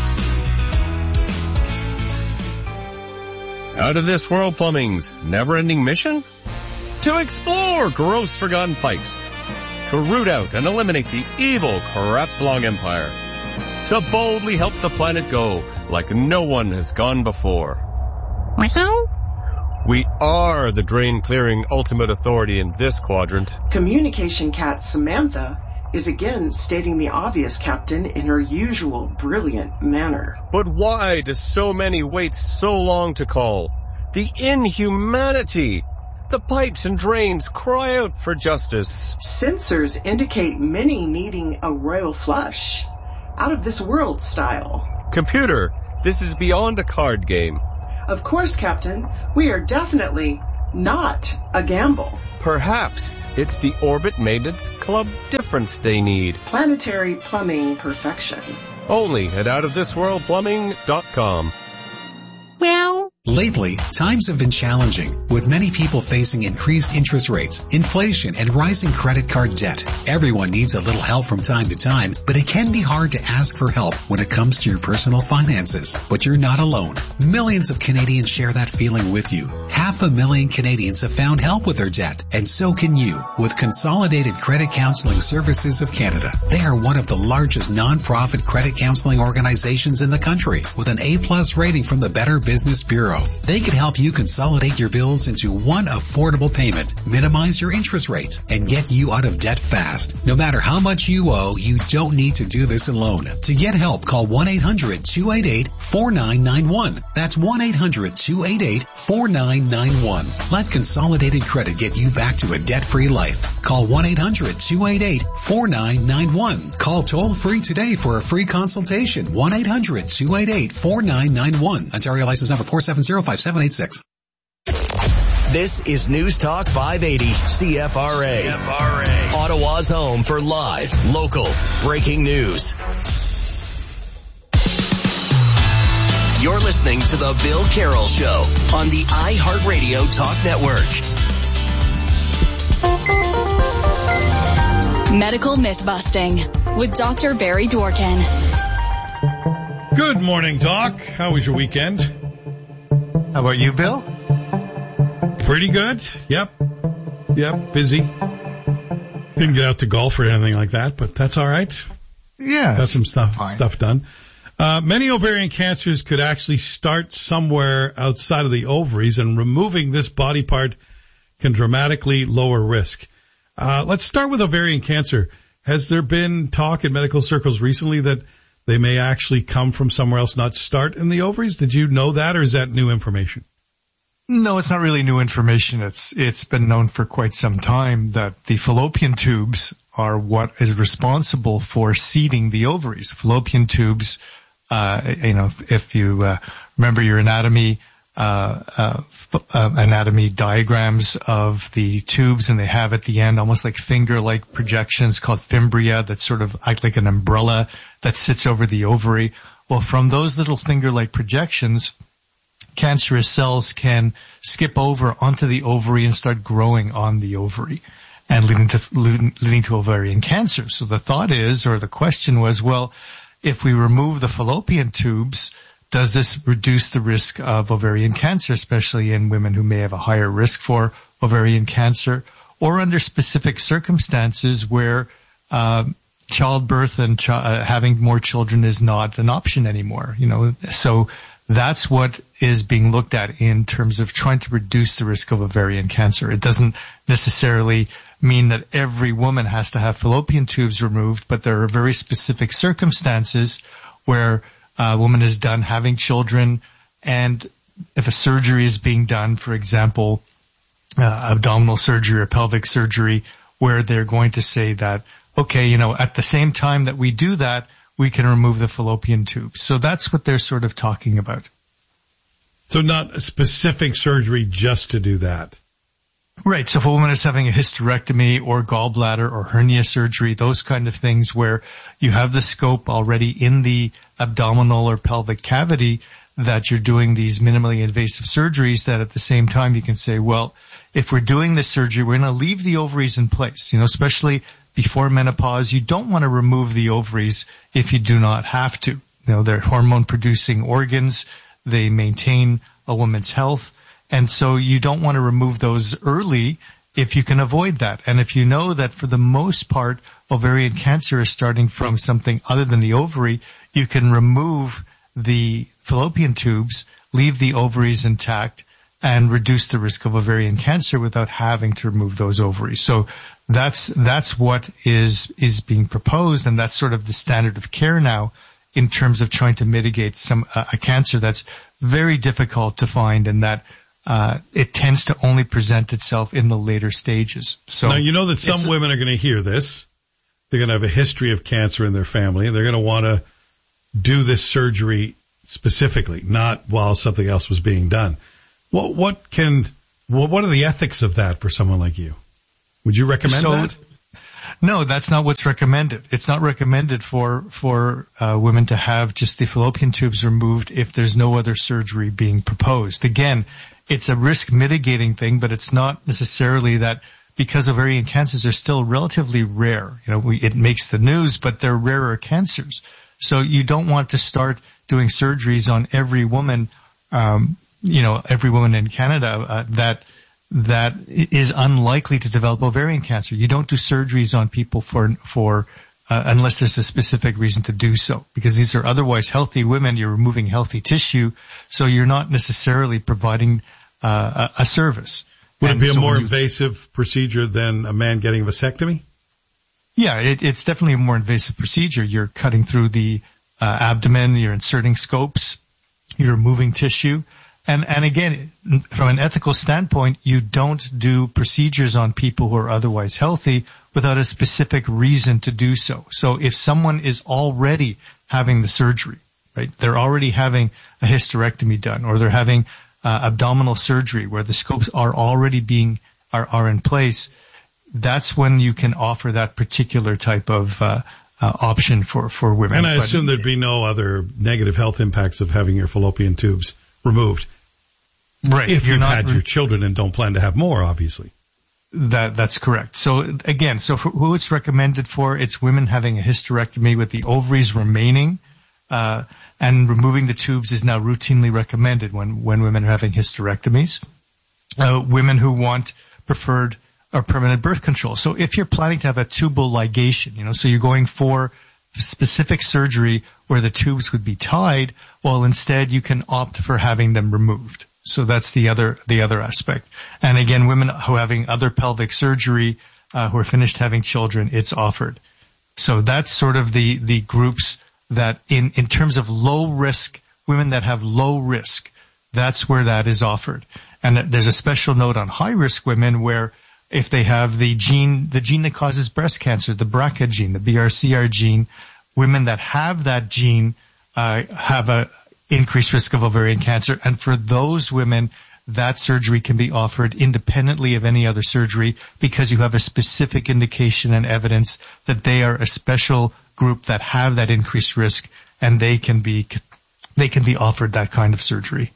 Out of This World Plumbing's never-ending mission? To explore gross forgotten pipes. To root out and eliminate the evil Crapslong Empire. To boldly help the planet go like no one has gone before. We are the drain-clearing ultimate authority in this quadrant. Communication cat Samantha is again stating the obvious, Captain, in her usual brilliant manner. But why do so many wait so long to call? The inhumanity! The pipes and drains cry out for justice. Sensors indicate many needing a royal flush. Out of this world style. Computer, this is beyond a card game. Of course, Captain. We are definitely not a gamble. Perhaps it's the Orbit Maintenance Club difference they need. Planetary plumbing perfection. Only at outofthisworldplumbing.com. Well, lately, times have been challenging, with many people facing increased interest rates, inflation, and rising credit card debt. Everyone needs a little help from time to time, but it can be hard to ask for help when it comes to your personal finances. But you're not alone. Millions of Canadians share that feeling with you. 500,000 Canadians have found help with their debt, and so can you with Consolidated Credit Counseling Services of Canada. They are one of the largest non-profit credit counseling organizations in the country, with an A+ rating from the Better Business Bureau. They can help you consolidate your bills into one affordable payment, minimize your interest rates, and get you out of debt fast. No matter how much you owe, you don't need to do this alone. To get help, call 1-800-288-4991. That's 1-800-288-4991. Let Consolidated Credit get you back to a debt-free life. Call 1-800-288-4991. Call toll-free today for a free consultation. 1-800-288-4991. Ontario license number 4705786. This is News Talk 580 CFRA. Ottawa's home for live, local, breaking news. You're listening to The Bill Carroll Show on the iHeartRadio Talk Network. Medical Myth-Busting with Dr. Barry Dworkin. Good morning, Doc. How was your weekend? How about you, Bill? Pretty good. Yep. Busy. Didn't get out to golf or anything like that, but that's all right. Yeah. Got some stuff done. Many ovarian cancers could actually start somewhere outside of the ovaries, and removing this body part can dramatically lower risk. Let's start with ovarian cancer. Has there been talk in medical circles recently that they may actually come from somewhere else, not start in the ovaries? Did you know that, or is that new information? No, it's not really new information. It's been known for quite some time that the fallopian tubes are what is responsible for seeding the ovaries. Fallopian tubes, if you remember your anatomy diagrams of the tubes, and they have at the end almost like finger-like projections called fimbria that sort of act like an umbrella that sits over the ovary. Well, from those little finger-like projections, cancerous cells can skip over onto the ovary and start growing on the ovary, and leading to ovarian cancer. So the thought is, or the question was, well, if we remove the fallopian tubes, does this reduce the risk of ovarian cancer, especially in women who may have a higher risk for ovarian cancer, or under specific circumstances where childbirth and having more children is not an option anymore? So that's what is being looked at in terms of trying to reduce the risk of ovarian cancer. It doesn't necessarily mean that every woman has to have fallopian tubes removed, but there are very specific circumstances where a woman is done having children, and if a surgery is being done, for example, abdominal surgery or pelvic surgery, where they're going to say that, okay, at the same time that we do that, we can remove the fallopian tubes. So that's what they're sort of talking about. So not a specific surgery just to do that. Right. So if a woman is having a hysterectomy or gallbladder or hernia surgery, those kind of things where you have the scope already in the abdominal or pelvic cavity, that you're doing these minimally invasive surgeries, that at the same time you can say, well, if we're doing this surgery, we're going to leave the ovaries in place, especially before menopause. You don't want to remove the ovaries if you do not have to. They're hormone producing organs. They maintain a woman's health. And so you don't want to remove those early if you can avoid that. And if you know that for the most part, ovarian cancer is starting from something other than the ovary, you can remove the fallopian tubes, leave the ovaries intact, and reduce the risk of ovarian cancer without having to remove those ovaries. So that's what is being proposed, and that's sort of the standard of care now in terms of trying to mitigate a cancer that's very difficult to find, and that it tends to only present itself in the later stages. So now you know that some women are going to hear this. They're going to have a history of cancer in their family, and they're going to want to do this surgery specifically, not while something else was being done. What are the ethics of that for someone like you? Would you recommend that? No, that's not what's recommended. It's not recommended for women to have just the fallopian tubes removed if there's no other surgery being proposed. Again, it's a risk mitigating thing, but it's not necessarily that, because ovarian cancers are still relatively rare. It makes the news, but they're rarer cancers. So you don't want to start doing surgeries on every woman, every woman in Canada that is unlikely to develop ovarian cancer. You don't do surgeries on people for unless there's a specific reason to do so, because these are otherwise healthy women. You're removing healthy tissue, so you're not necessarily providing a service. Would it be a more invasive procedure than a man getting a vasectomy? Yeah, it's definitely a more invasive procedure. You're cutting through the abdomen, you're inserting scopes, you're removing tissue. And again, from an ethical standpoint, you don't do procedures on people who are otherwise healthy without a specific reason to do so. So if someone is already having the surgery, right, they're already having a hysterectomy done, or they're having abdominal surgery where the scopes are already are in place, that's when you can offer that particular type of option for women. And I assume there'd be no other negative health impacts of having your fallopian tubes removed. Right. If you've had your children and don't plan to have more, obviously. That's correct. So again, for who it's recommended for, it's women having a hysterectomy with the ovaries remaining, and removing the tubes is now routinely recommended when women are having hysterectomies. Women who want preferred or permanent birth control. So if you're planning to have a tubal ligation, so you're going for specific surgery where the tubes would be tied, well, instead you can opt for having them removed. So that's the other aspect. And again, women who are having other pelvic surgery, who are finished having children, it's offered. So that's sort of the groups that in terms of low risk, women that have low risk, that's where that is offered. And there's a special note on high risk women where if they have the gene that causes breast cancer, the BRCA gene, the BRCA gene, women that have that gene, have a increased risk of ovarian cancer. And for those women, that surgery can be offered independently of any other surgery because you have a specific indication and evidence that they are a special group that have that increased risk, and they can be offered that kind of surgery.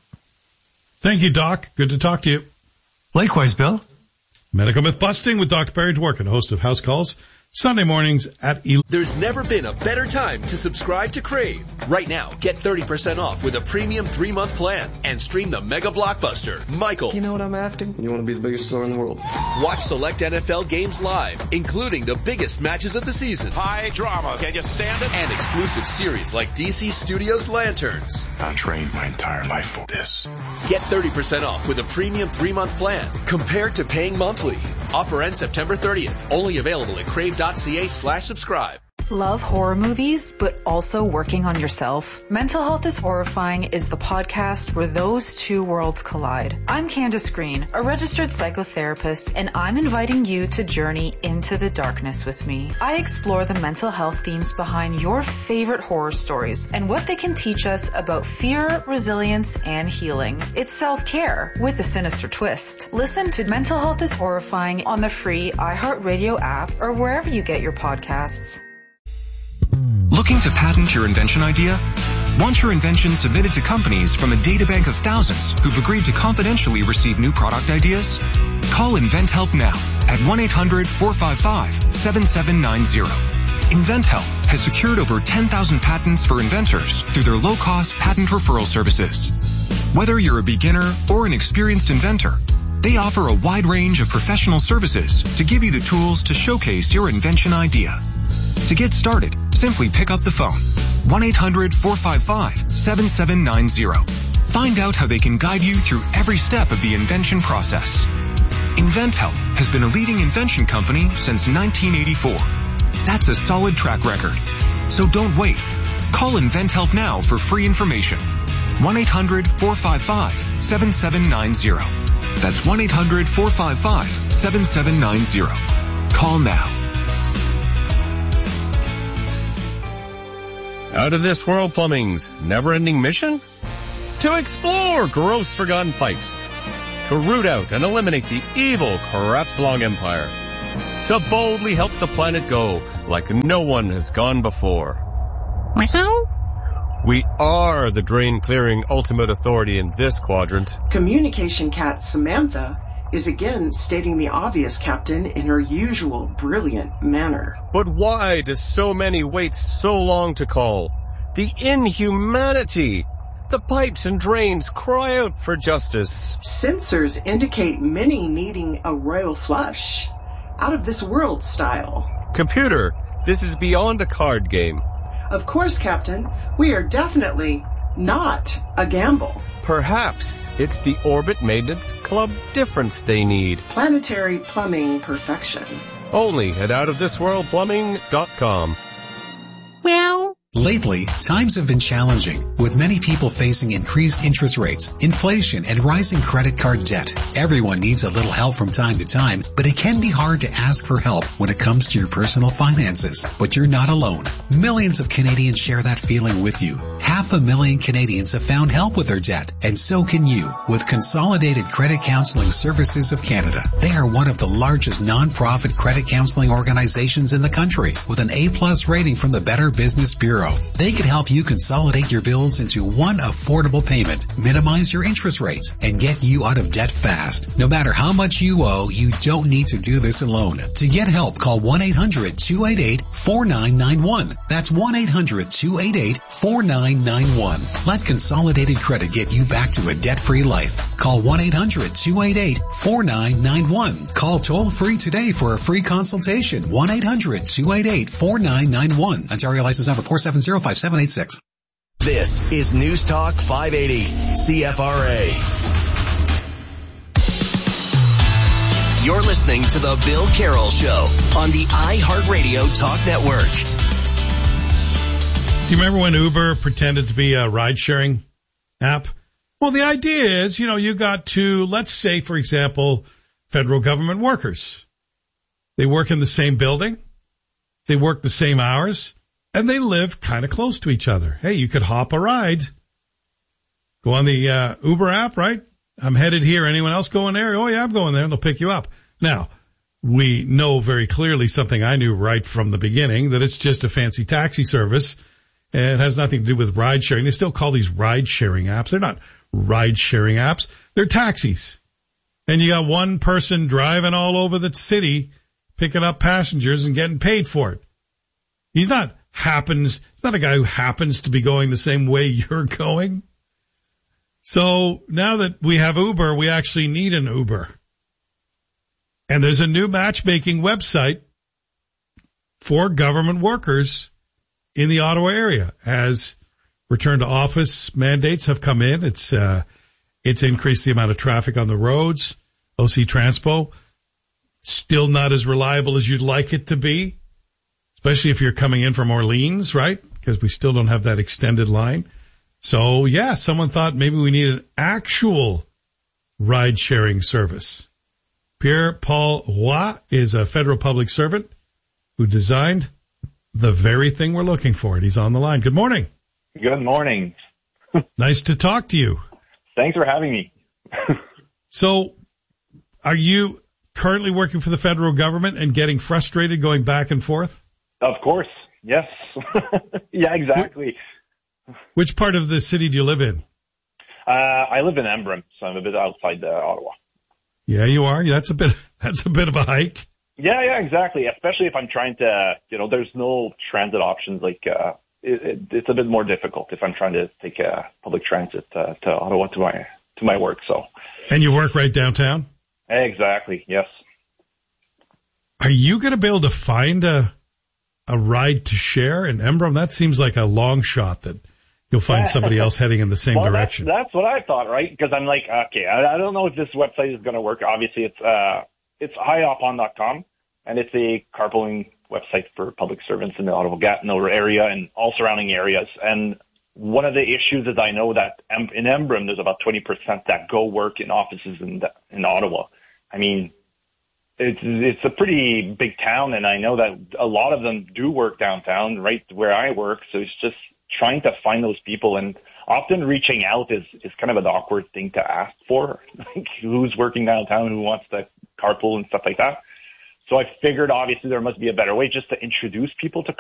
Thank you, Doc. Good to talk to you. Likewise, Bill. Medical Myth Busting with Dr. Barry Dworkin, host of House Calls, Sunday mornings at 11. There's never been a better time to subscribe to Crave. Right now, get 30% off with a premium 3-month plan and stream the mega blockbuster, Michael. You know what I'm after? You want to be the biggest star in the world. Watch select NFL games live, including the biggest matches of the season. High drama. Can you stand it? And exclusive series like DC Studios Lanterns. I trained my entire life for this. Get 30% off with a premium 3-month plan compared to paying monthly. Offer ends September 30th. Only available at crave.ca/subscribe. Love horror movies, but also working on yourself? Mental Health is Horrifying is the podcast where those two worlds collide. I'm Candace Green, a registered psychotherapist, and I'm inviting you to journey into the darkness with me. I explore the mental health themes behind your favorite horror stories and what they can teach us about fear, resilience, and healing. It's self-care with a sinister twist. Listen to Mental Health is Horrifying on the free iHeartRadio app or wherever you get your podcasts. Looking to patent your invention idea? Want your invention submitted to companies from a databank of thousands who've agreed to confidentially receive new product ideas? Call InventHelp now at 1-800-455-7790. InventHelp has secured over 10,000 patents for inventors through their low-cost patent referral services. Whether you're a beginner or an experienced inventor, they offer a wide range of professional services to give you the tools to showcase your invention idea. To get started, simply pick up the phone, 1-800-455-7790. Find out how they can guide you through every step of the invention process. InventHelp has been a leading invention company since 1984. That's a solid track record. So don't wait. Call InventHelp now for free information. 1-800-455-7790. That's 1-800-455-7790. Call now. Out of this world plumbing's never-ending mission? To explore gross forgotten pipes. To root out and eliminate the evil Crapslong Empire. To boldly help the planet go like no one has gone before. Wow. We are the drain-clearing ultimate authority in this quadrant. Communication cat Samantha is again stating the obvious, Captain, in her usual brilliant manner. But why do so many wait so long to call? The inhumanity! The pipes and drains cry out for justice. Sensors indicate many needing a royal flush. Out of this world style. Computer, this is beyond a card game. Of course, Captain. We are definitely not a gamble. Perhaps it's the Orbit Maintenance Club difference they need. Planetary plumbing perfection. Only at outofthisworldplumbing.com. Well, Lately, times have been challenging, with many people facing increased interest rates, inflation, and rising credit card debt. Everyone needs a little help from time to time, but it can be hard to ask for help when it comes to your personal finances. But you're not alone. Millions of Canadians share that feeling with you. 500,000 Canadians have found help with their debt, and so can you with Consolidated Credit Counseling Services of Canada. They are one of the largest non-profit credit counseling organizations in the country, with an A+ rating from the Better Business Bureau. They can help you consolidate your bills into one affordable payment, minimize your interest rates, and get you out of debt fast. No matter how much you owe, you don't need to do this alone. To get help, call 1-800-288-4991. That's 1-800-288-4991. Let Consolidated Credit get you back to a debt-free life. Call 1-800-288-4991. Call toll-free today for a free consultation. 1-800-288-4991. Ontario license number 4705786. This is News Talk 580 CFRA. You're listening to The Bill Carroll Show on the iHeartRadio Talk Network. Do you remember when Uber pretended to be a ride-sharing app? Well, the idea is, you got to, let's say, for example, federal government workers. They work in the same building. They work the same hours. And they live kind of close to each other. Hey, you could hop a ride. Go on the Uber app, right? I'm headed here. Anyone else going there? Oh, yeah, I'm going there. And they'll pick you up. Now, we know very clearly something I knew right from the beginning, that it's just a fancy taxi service. And it has nothing to do with ride sharing. They still call these ride sharing apps. They're not ride sharing apps. They're taxis. And you got one person driving all over the city, picking up passengers and getting paid for it. It's not a guy who happens to be going the same way you're going. So now that we have Uber, we actually need an Uber. And there's a new matchmaking website for government workers in the Ottawa area as return to office mandates have come in. It's increased the amount of traffic on the roads. OC Transpo, still not as reliable as you'd like it to be. Especially if you're coming in from Orleans, right? Because we still don't have that extended line. So, yeah, someone thought maybe we need an actual ride-sharing service. Pierre-Paul Roy is a federal public servant who designed the very thing we're looking for. And he's on the line. Good morning. Good morning. Nice to talk to you. Thanks for having me. So, are you currently working for the federal government and getting frustrated going back and forth? Of course. Yes. Yeah, exactly. Which part of the city do you live in? I live in Embrun, so I'm a bit outside Ottawa. Yeah, you are. That's a bit of a hike. Yeah, exactly. Especially if I'm trying to, there's no transit options. Like, it's a bit more difficult if I'm trying to take public transit to Ottawa to my work. So. And you work right downtown? Exactly. Yes. Are you going to be able to find a ride to share in Embrun? That seems like a long shot that you'll find somebody else heading in the same direction. That's what I thought, right? Because I'm like, okay, I don't know if this website is going to work. Obviously, it's highopon.com, and it's a carpooling website for public servants in the Ottawa-Gatineau area and all surrounding areas. And one of the issues is I know that in Embrun, there's about 20% that go work in offices in Ottawa. I mean, it's a pretty big town, and I know that a lot of them do work downtown, right where I work. So it's just trying to find those people, and often reaching out is kind of an awkward thing to ask for. Like, who's working downtown, who wants to carpool and stuff like that. So I figured obviously there must be a better way just to introduce people to